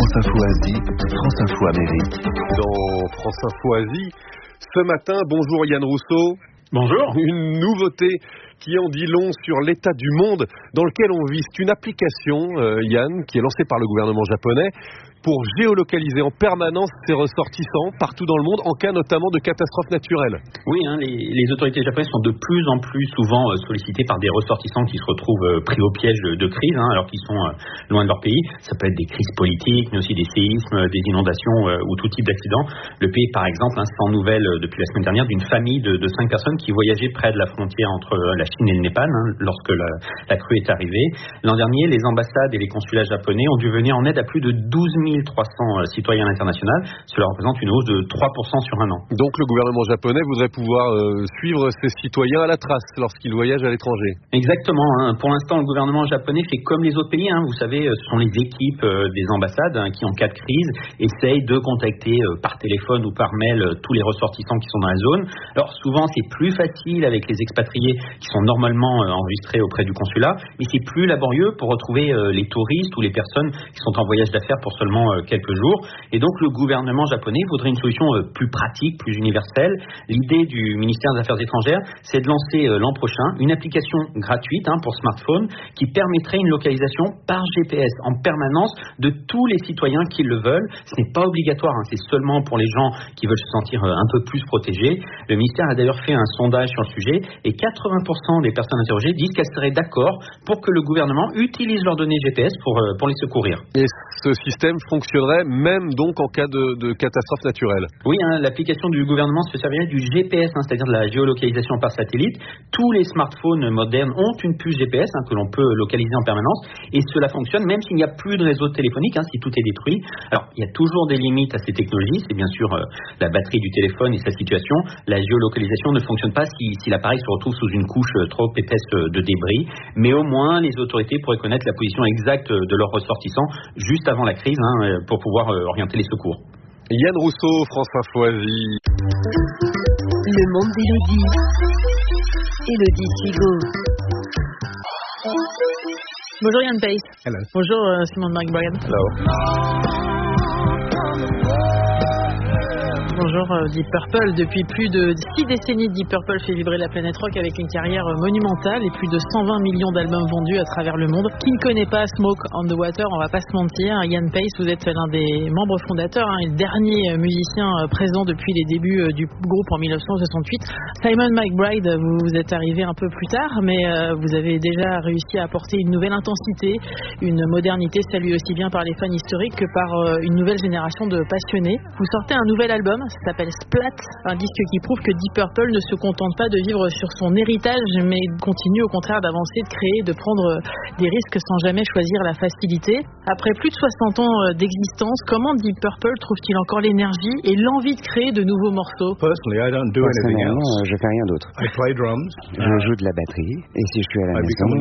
France Info Asie, France Info Amérique. Dans France Info Asie, ce matin, bonjour Yann Rousseau. Bonjour. Une nouveauté qui en dit long sur l'état du monde dans lequel on vit. C'est une application, Yann, qui est lancée par le gouvernement japonais pour géolocaliser en permanence ses ressortissants partout dans le monde, en cas notamment de catastrophes naturelles. Oui, les autorités japonaises sont de plus en plus souvent sollicitées par des ressortissants qui se retrouvent pris au piège de crise, alors qu'ils sont loin de leur pays. Ça peut être des crises politiques, mais aussi des séismes, des inondations ou tout type d'accidents. Le pays, par exemple, sans nouvelles depuis la semaine dernière d'une famille de 5 personnes qui voyageaient près de la frontière entre la Chine et le Népal, lorsque la crue est arrivée. L'an dernier, les ambassades et les consulats japonais ont dû venir en aide à plus de 12 300 citoyens internationaux. Cela représente une hausse de 3% sur un an. Donc le gouvernement japonais voudrait pouvoir suivre ses citoyens à la trace lorsqu'ils voyagent à l'étranger. Exactement. Pour l'instant, le gouvernement japonais fait comme les autres pays. Vous savez, ce sont les équipes des ambassades qui, en cas de crise, essayent de contacter par téléphone ou par mail tous les ressortissants qui sont dans la zone. Alors souvent, c'est plus facile avec les expatriés qui sont normalement enregistrés auprès du consulat, mais c'est plus laborieux pour retrouver les touristes ou les personnes qui sont en voyage d'affaires pour seulement quelques jours. Et donc le gouvernement japonais voudrait une solution plus pratique, plus universelle. L'idée du ministère des Affaires étrangères, c'est de lancer l'an prochain une application gratuite pour smartphone qui permettrait une localisation par GPS en permanence de tous les citoyens qui le veulent. Ce n'est pas obligatoire, c'est seulement pour les gens qui veulent se sentir un peu plus protégés. Le ministère a d'ailleurs fait un sondage sur le sujet et 80% des personnes interrogées disent qu'elles seraient d'accord pour que le gouvernement utilise leurs données GPS pour les secourir. Et ce système fonctionnerait même donc en cas de catastrophe naturelle. Oui, l'application du gouvernement se servirait du GPS, c'est-à-dire de la géolocalisation par satellite. Tous les smartphones modernes ont une puce GPS que l'on peut localiser en permanence et cela fonctionne même s'il n'y a plus de réseau téléphonique, si tout est détruit. Alors, il y a toujours des limites à ces technologies, c'est bien sûr la batterie du téléphone et sa situation. La géolocalisation ne fonctionne pas si l'appareil se retrouve sous une couche trop épaisse de débris, mais au moins les autorités pourraient connaître la position exacte de leurs ressortissants juste avant la crise pour pouvoir orienter les secours. Yann Rousseau, France Info Asie. Le monde d'Élodie. Élodie Sigo. Bonjour Yann Pace. Hello. Bonjour Simon McBride. Hello. Bonjour Deep Purple. Depuis plus de 6 décennies, Deep Purple fait vibrer la planète rock avec une carrière monumentale et plus de 120 millions d'albums vendus à travers le monde. Qui ne connaît pas Smoke on the Water, on va pas se mentir. Yann Pace, vous êtes l'un des membres fondateurs et le dernier musicien présent depuis les débuts du groupe en 1968. Simon McBride, vous êtes arrivé un peu plus tard, mais vous avez déjà réussi à apporter une nouvelle intensité, une modernité saluée aussi bien par les fans historiques que par une nouvelle génération de passionnés. Vous sortez un nouvel album, ça s'appelle Splat, un disque qui prouve que Deep Purple ne se contente pas de vivre sur son héritage, mais continue au contraire d'avancer, de créer, de prendre des risques sans jamais choisir la facilité. Après plus de 60 ans d'existence, comment Deep Purple trouve-t-il encore l'énergie et l'envie de créer de nouveaux morceaux? Personnellement, je fais rien d'autre. Je joue de la batterie et si je suis à la maison,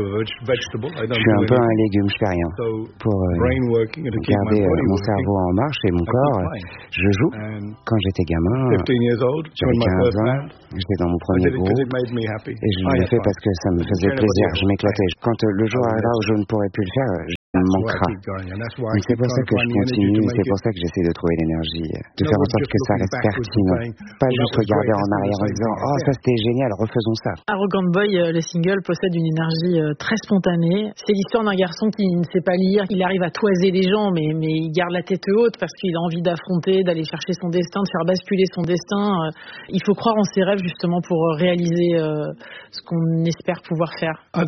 je suis un peu un légume, je fais rien. Pour garder mon cerveau en marche et mon corps, je joue. Quand j'étais gamin, j'avais 15 ans, j'étais dans mon premier groupe et je le fais parce que ça me faisait plaisir, je m'éclatais. Quand le jour arrivera où je ne pourrai plus le faire, me manquera. Donc c'est pour ça que je continue, c'est pour ça que j'essaie de trouver l'énergie, de faire en sorte que ça reste pertinent. Pas juste regarder en arrière en disant « Oh, ça c'était génial, refaisons ça ». Arrogant Boy, le single, possède une énergie très spontanée. C'est l'histoire d'un garçon qui ne sait pas lire, il arrive à toiser les gens, mais il garde la tête haute parce qu'il a envie d'affronter, d'aller chercher son destin, de faire basculer son destin. Il faut croire en ses rêves justement pour réaliser ce qu'on espère pouvoir faire. Je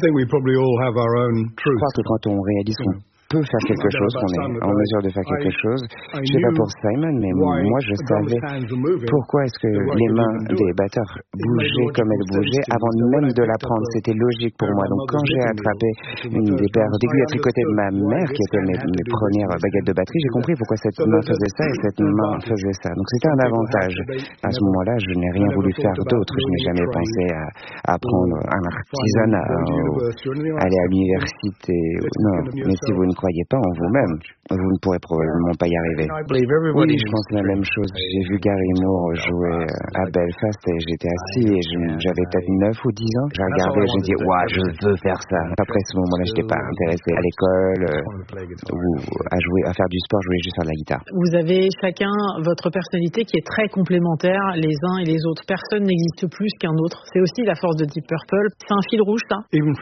crois que quand on réalise son peut faire quelque chose, qu'on est en mesure de faire quelque chose. Je sais pas pour Simon, mais moi je savais pourquoi est-ce que les mains des batteurs bougeaient comme elles bougeaient avant même de l'apprendre. C'était logique pour moi. Donc quand j'ai attrapé une des paires d'aiguilles à tricoter de ma mère, qui était mes premières baguettes de batterie, j'ai compris pourquoi cette main faisait ça et cette main faisait ça. Donc c'était un avantage. À ce moment-là, je n'ai rien voulu faire d'autre. Je n'ai jamais pensé à apprendre un artisanat, aller à l'université. Non, mais si vous ne croyez pas en vous-même, vous ne pourrez probablement pas y arriver. Oui, je pense la même chose. J'ai vu Gary Moore jouer à Belfast et j'étais assis et j'avais peut-être 9 ou 10 ans. J'ai regardé et j'ai dit, ouais, je veux faire ça. Après ce moment-là, je n'étais pas intéressé à l'école ou à faire du sport, je voulais juste faire de la guitare. Vous avez chacun votre personnalité qui est très complémentaire les uns et les autres. Personne n'existe plus qu'un autre. C'est aussi la force de Deep Purple. C'est un fil rouge, ça?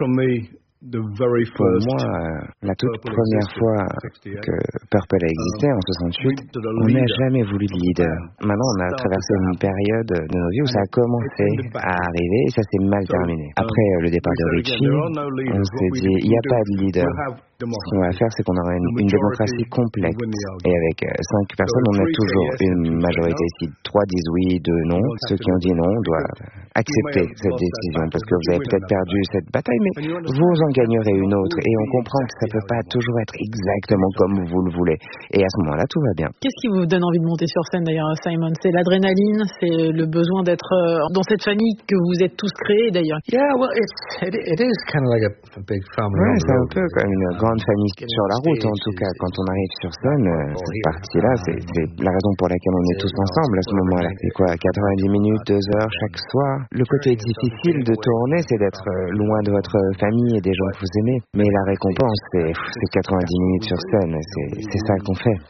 Pour moi, la toute première fois que Purple a existé, en 68, on n'a jamais voulu de leader. Maintenant, on a traversé une période de nos vies où ça a commencé à arriver et ça s'est mal terminé. Après le départ de Richie, on s'est dit, il n'y a pas de leader. Ce qu'on va faire, c'est qu'on aura une démocratie complète. Et avec 5 personnes, on a toujours une majorité. Si 3 disent oui, 2 non, ceux qui ont dit non doivent accepter cette décision parce que vous avez peut-être perdu cette bataille, mais vous en gagnerez une autre. Et on comprend que ça ne peut pas toujours être exactement comme vous le voulez. Et à ce moment-là, tout va bien. Qu'est-ce qui vous donne envie de monter sur scène d'ailleurs, Simon? C'est l'adrénaline, c'est le besoin d'être dans cette famille que vous êtes tous créés d'ailleurs. Yeah, well, it is kind of like a big family. Ouais, c'est un peu comme une grande famille sur la route, en tout cas. Quand on arrive sur scène, cette partie-là, c'est la raison pour laquelle on est tous ensemble à ce moment-là. C'est quoi, 90 minutes, 2 heures chaque soir. Le côté difficile de tourner, c'est d'être loin de votre famille et des gens que vous aimez. Mais la récompense, c'est 90 minutes sur scène. C'est ça qu'on fait.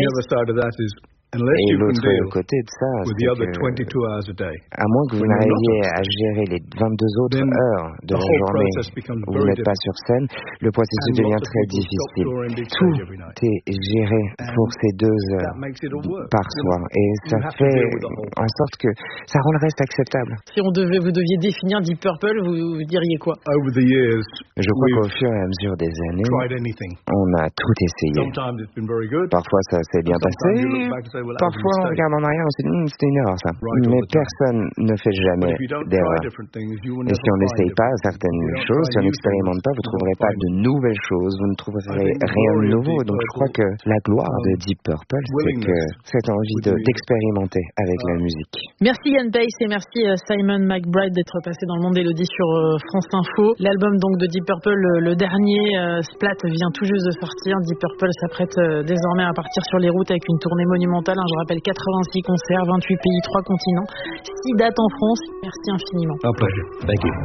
Et l'autre côté de ça, c'est que, à moins que vous n'arriviez à gérer les 22 autres heures de la journée où vous n'êtes pas sur scène, le processus devient très difficile. Tout est géré pour ces 2 heures par soir. Et ça fait en sorte que ça rend le reste acceptable. Si vous deviez définir Deep Purple, vous diriez quoi? Je crois qu'au fur et à mesure des années, on a tout essayé. Parfois ça s'est bien passé. Parfois, on regarde en arrière, on se dit, c'était une erreur, ça. Mais personne ne fait jamais d'erreur. Et si on n'essaye pas certaines choses, si on n'expérimente pas, vous ne trouverez pas de nouvelles choses, vous ne trouverez rien de nouveau. Donc, je crois que la gloire de Deep Purple, c'est que cette envie d'expérimenter avec la musique. Merci Ian Paice et merci Simon McBride d'être passé dans le monde d'Elodie sur France Info. L'album donc de Deep Purple, le dernier, Splat, vient tout juste de sortir. Deep Purple s'apprête désormais à partir sur les routes avec une tournée monumentale. Je rappelle 86 concerts, 28 pays, 3 continents, 6 dates en France. Merci infiniment. Un plaisir. Thank you.